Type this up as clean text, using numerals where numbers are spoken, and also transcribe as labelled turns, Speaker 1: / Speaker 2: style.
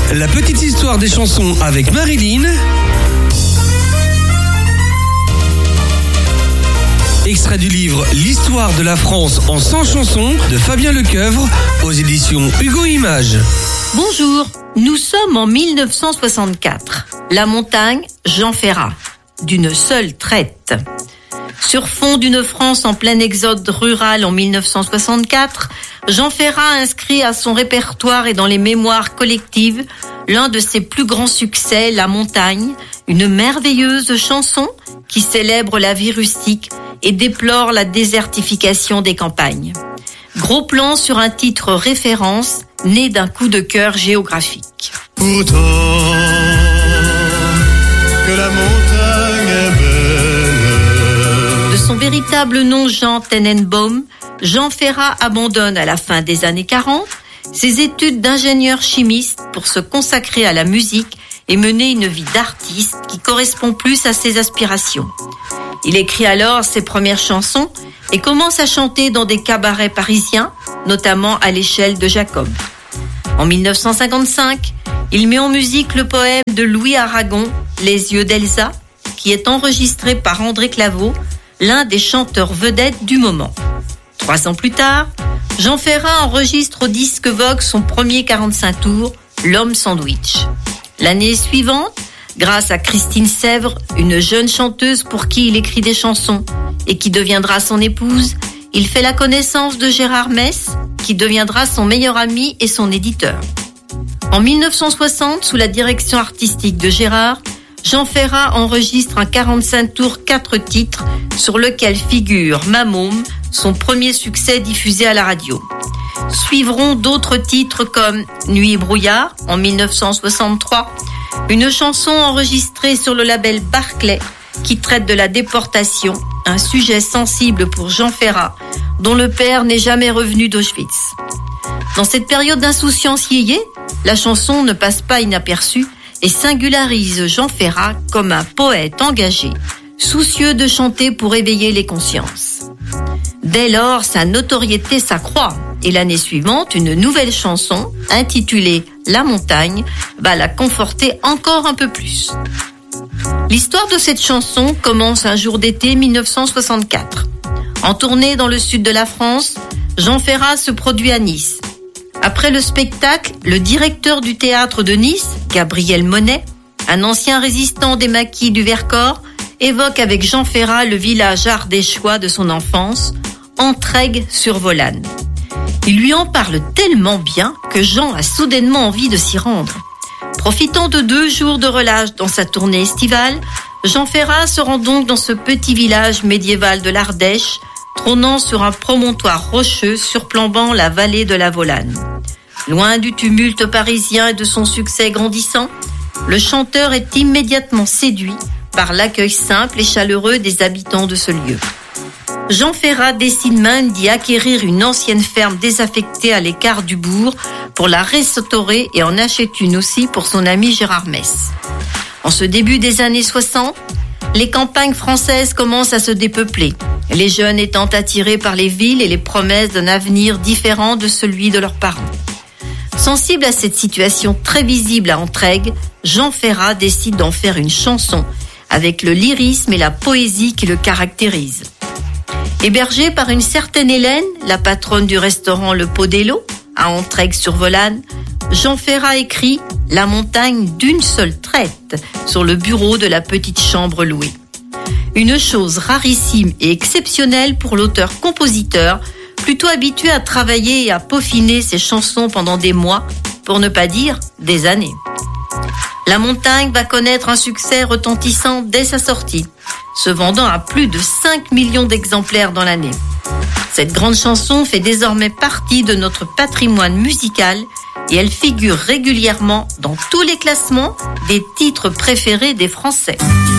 Speaker 1: La petite histoire des chansons avec Marilyn. Extrait du livre L'histoire de la France en 100 chansons de Fabien Lecoeuvre aux éditions Hugo Images.
Speaker 2: Bonjour, nous sommes en 1964. La montagne, Jean Ferrat, d'une seule traite. Sur fond d'une France en plein exode rural en 1964, Jean Ferrat inscrit à son répertoire et dans les mémoires collectives l'un de ses plus grands succès, La montagne, une merveilleuse chanson qui célèbre la vie rustique et déplore la désertification des campagnes. Gros plan sur un titre référence né d'un coup de cœur géographique.
Speaker 3: Pourtant que la montagne est belle.
Speaker 2: De son véritable nom Jean Tenenbaum, Jean Ferrat abandonne à la fin des années 40 ses études d'ingénieur chimiste pour se consacrer à la musique et mener une vie d'artiste qui correspond plus à ses aspirations. Il écrit alors ses premières chansons et commence à chanter dans des cabarets parisiens, notamment à l'échelle de Jacob. En 1955, il met en musique le poème de Louis Aragon, Les yeux d'Elsa, qui est enregistré par André Claveau, l'un des chanteurs vedettes du moment. 3 ans plus tard, Jean Ferrat enregistre au disque Vogue son premier 45 tours, L'homme sandwich. L'année suivante, grâce à Christine Sèvres, une jeune chanteuse pour qui il écrit des chansons et qui deviendra son épouse, il fait la connaissance de Gérard Mess, qui deviendra son meilleur ami et son éditeur. En 1960, sous la direction artistique de Gérard, Jean Ferrat enregistre un 45 tours 4 titres sur lequel figure Ma môme, son premier succès diffusé à la radio. Suivront d'autres titres comme Nuit et brouillard en 1963, une chanson enregistrée sur le label Barclay qui traite de la déportation, un sujet sensible pour Jean Ferrat, dont le père n'est jamais revenu d'Auschwitz. Dans cette période d'insouciance yéyé, la chanson ne passe pas inaperçue et singularise Jean Ferrat comme un poète engagé, soucieux de chanter pour éveiller les consciences. Dès lors, sa notoriété s'accroît et l'année suivante, une nouvelle chanson, intitulée La montagne, va la conforter encore un peu plus. L'histoire de cette chanson commence un jour d'été 1964. En tournée dans le sud de la France, Jean Ferrat se produit à Nice. Après le spectacle, le directeur du théâtre de Nice, Gabriel Monet, un ancien résistant des maquis du Vercors, évoque avec Jean Ferrat le village ardéchois de son enfance, Entraigues-sur-Volane. Il lui en parle tellement bien que Jean a soudainement envie de s'y rendre. Profitant de 2 jours de relâche dans sa tournée estivale, Jean Ferrat se rend donc dans ce petit village médiéval de l'Ardèche, trônant sur un promontoire rocheux surplombant la vallée de la Volane. Loin du tumulte parisien et de son succès grandissant, le chanteur est immédiatement séduit par l'accueil simple et chaleureux des habitants de ce lieu. Jean Ferrat décide même d'y acquérir une ancienne ferme désaffectée à l'écart du bourg pour la restaurer et en achète une aussi pour son ami Gérard Mess. En ce début des années 60, les campagnes françaises commencent à se dépeupler, les jeunes étant attirés par les villes et les promesses d'un avenir différent de celui de leurs parents. Sensible à cette situation très visible à Entraigues, Jean Ferrat décide d'en faire une chanson avec le lyrisme et la poésie qui le caractérisent. Hébergé par une certaine Hélène, la patronne du restaurant Le Podello, à Entraigues-sur-Volane, Jean Ferrat écrit « La montagne d'une seule traite » sur le bureau de la petite chambre louée. Une chose rarissime et exceptionnelle pour l'auteur-compositeur, plutôt habitué à travailler et à peaufiner ses chansons pendant des mois, pour ne pas dire des années. La montagne va connaître un succès retentissant dès sa sortie, se vendant à plus de 5 millions d'exemplaires dans l'année. Cette grande chanson fait désormais partie de notre patrimoine musical et elle figure régulièrement dans tous les classements des titres préférés des Français.